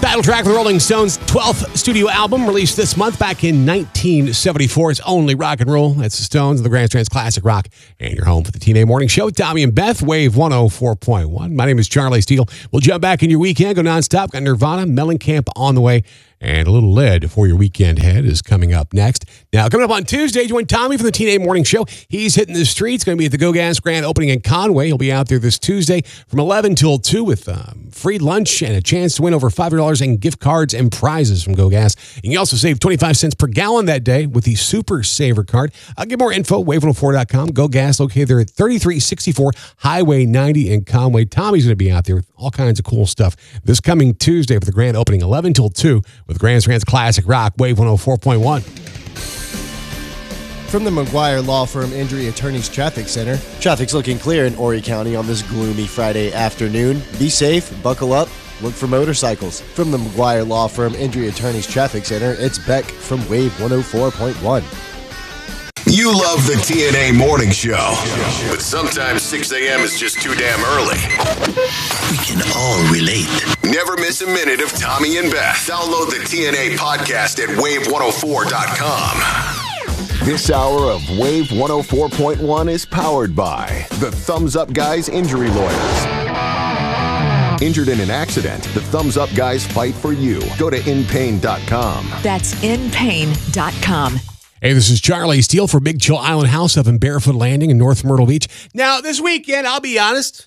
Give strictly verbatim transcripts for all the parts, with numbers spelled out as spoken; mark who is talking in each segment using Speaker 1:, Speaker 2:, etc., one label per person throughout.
Speaker 1: Title track of the Rolling Stones' twelfth studio album, released this month back in nineteen seventy-four. It's only rock and roll. That's the Stones and the Grand Strands Classic Rock. And you're home for the T N A Morning Show. Tommy and Beth, Wave one oh four point one. My name is Charlie Steele. We'll jump back in your weekend, go nonstop. Got Nirvana, Mellencamp on the way. And a little lead for your weekend head is coming up next. Now, coming up on Tuesday, join Tommy for the T N A Morning Show. He's hitting the streets. Going to be at the Go Gas Grand Opening in Conway. He'll be out there this Tuesday from eleven till two with um, free lunch and a chance to win over five hundred dollars in gift cards and prizes from Go Gas. You can also save twenty-five cents per gallon that day with the Super Saver card. I'll get more info, wave one oh four dot com. Go Gas located there at thirty-three sixty-four Highway ninety in Conway. Tommy's going to be out there with all kinds of cool stuff this coming Tuesday for the grand opening, eleven till two with Grand Strands Classic Rock, Wave one oh four point one.
Speaker 2: From the McGuire Law Firm Injury Attorneys Traffic Center, traffic's looking clear in Horry County on this gloomy Friday afternoon. Be safe, buckle up, look for motorcycles. From the McGuire Law Firm Injury Attorneys Traffic Center, it's Beck from Wave one oh four point one.
Speaker 3: You love the T N A Morning Show, but sometimes six a.m. is just too damn early.
Speaker 4: We can all relate.
Speaker 3: Never miss a minute of Tommy and Beth. Download the T N A podcast at wave one oh four dot com. This hour of Wave one oh four point one is powered by the Thumbs Up Guys Injury Lawyers. Injured in an accident, the Thumbs Up Guys fight for you. Go to in pain dot com.
Speaker 5: That's in pain dot com.
Speaker 1: Hey, this is Charlie Steele for Big Chill Island House up in Barefoot Landing in North Myrtle Beach. Now, this weekend, I'll be honest,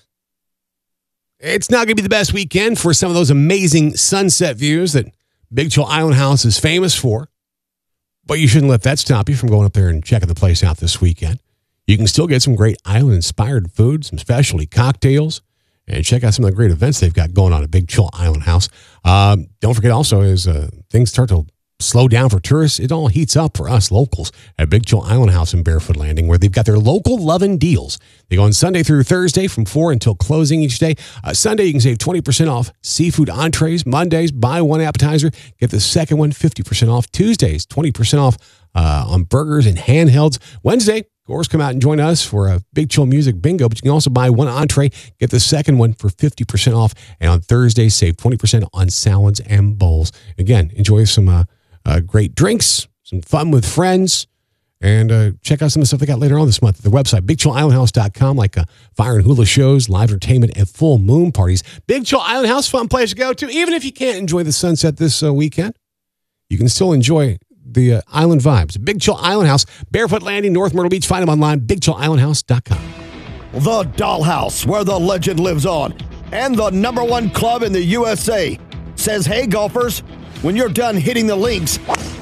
Speaker 1: it's not going to be the best weekend for some of those amazing sunset views that Big Chill Island House is famous for. But you shouldn't let that stop you from going up there and checking the place out this weekend. You can still get some great island-inspired food, some specialty cocktails, and check out some of the great events they've got going on at Big Chill Island House. Um, don't forget also, as uh, things start to slow down for tourists, it all heats up for us locals at Big Chill Island House in Barefoot Landing, where they've got their local lovin' deals. They go on Sunday through Thursday from four until closing each day. Uh, Sunday, you can save twenty percent off seafood entrees. Mondays, buy one appetizer, get the second one fifty percent off. Tuesdays, twenty percent off uh, on burgers and handhelds. Wednesday, of course, come out and join us for a Big Chill Music Bingo, but you can also buy one entree, get the second one for fifty percent off. And on Thursdays, save twenty percent on salads and bowls. Again, enjoy some uh, Uh, great drinks, some fun with friends, and uh, check out some of the stuff they got later on this month at their website, big chill island house dot com, like uh, fire and hula shows, live entertainment, and full moon parties. Big Chill Island House, fun place to go to. Even if you can't enjoy the sunset this uh, weekend, you can still enjoy the uh, island vibes. Big Chill Island House, Barefoot Landing, North Myrtle Beach. Find them online, big chill island house dot com.
Speaker 6: The Dollhouse, where the legend lives on, and the number one club in the U S A, says, hey, golfers, when you're done hitting the links,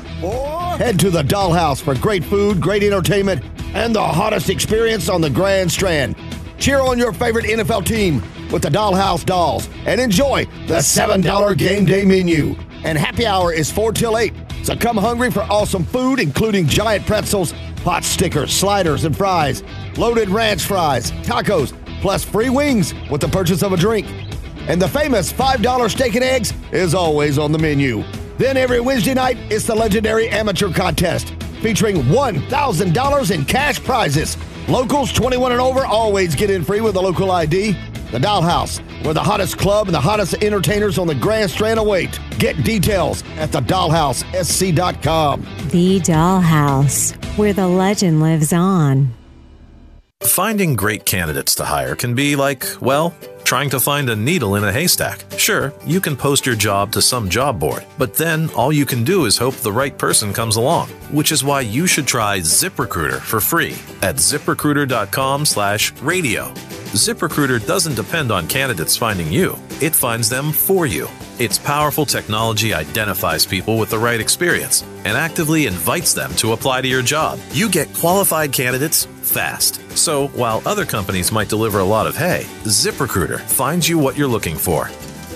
Speaker 6: head to the Dollhouse for great food, great entertainment, and the hottest experience on the Grand Strand. Cheer on your favorite N F L team with the Dollhouse Dolls and enjoy the seven dollar game day menu. And happy hour is four till eight, so come hungry for awesome food, including giant pretzels, pot stickers, sliders, and fries, loaded ranch fries, tacos, plus free wings with the purchase of a drink. And the famous five dollar steak and eggs is always on the menu. Then every Wednesday night, it's the legendary amateur contest, featuring one thousand dollars in cash prizes. Locals twenty-one and over always get in free with a local I D. The Dollhouse, where the hottest club and the hottest entertainers on the Grand Strand await. Get details at the dollhouse s c dot com.
Speaker 7: The Dollhouse, where the legend lives on.
Speaker 8: Finding great candidates to hire can be like, well, trying to find a needle in a haystack. Sure, you can post your job to some job board, but then all you can do is hope the right person comes along, which is why you should try ZipRecruiter for free at ziprecruiter dot com slash radio. ZipRecruiter doesn't depend on candidates finding you. It finds them for you. Its powerful technology identifies people with the right experience and actively invites them to apply to your job. You get qualified candidates fast. So while other companies might deliver a lot of hay, ZipRecruiter finds you what you're looking for.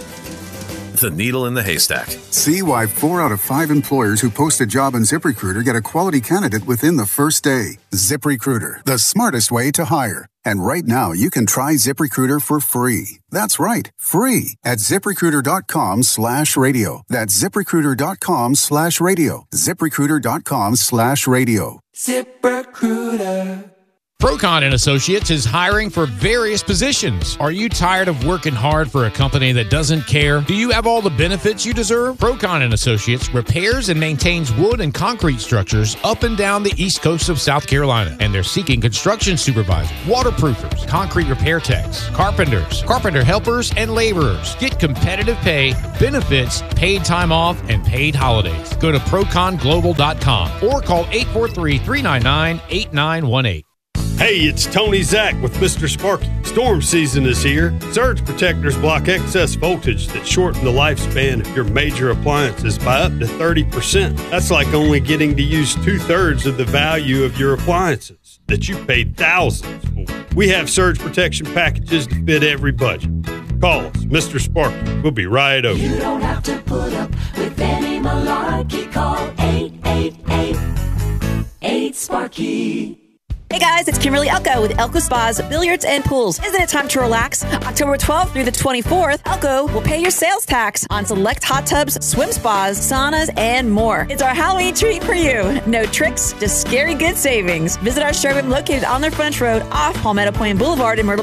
Speaker 8: The needle in the haystack.
Speaker 9: See why four out of five employers who post a job on ZipRecruiter get a quality candidate within the first day. ZipRecruiter, the smartest way to hire. And right now, you can try ZipRecruiter for free. That's right, free at ziprecruiter dot com slash radio. That's ziprecruiter dot com slash radio. ziprecruiter dot com slash radio.
Speaker 10: ZipRecruiter. Procon and Associates is hiring for various positions. Are you tired of working hard for a company that doesn't care? Do you have all the benefits you deserve? Procon and Associates repairs and maintains wood and concrete structures up and down the east coast of South Carolina. And they're seeking construction supervisors, waterproofers, concrete repair techs, carpenters, carpenter helpers, and laborers. Get competitive pay, benefits, paid time off, and paid holidays. Go to procon global dot com or call eight four three, three nine nine, eight nine one eight.
Speaker 11: Hey, it's Tony Zach with Mister Sparky. Storm season is here. Surge protectors block excess voltage that shorten the lifespan of your major appliances by up to thirty percent. That's like only getting to use two-thirds of the value of your appliances that you paid thousands for. We have surge protection packages to fit every budget. Call us, Mister Sparky. We'll be right over.
Speaker 12: You don't have to put up with any malarkey. Call eight eight eight, eight Sparky.
Speaker 13: Hey guys, it's Kimberly Elko with Elko Spas, Billiards, and Pools. Isn't it time to relax? October twelfth through the twenty-fourth, Elko will pay your sales tax on select hot tubs, swim spas, saunas, and more. It's our Halloween treat for you. No tricks, just scary good savings. Visit our showroom located on their French Road off Palmetto Point Boulevard in Myrtle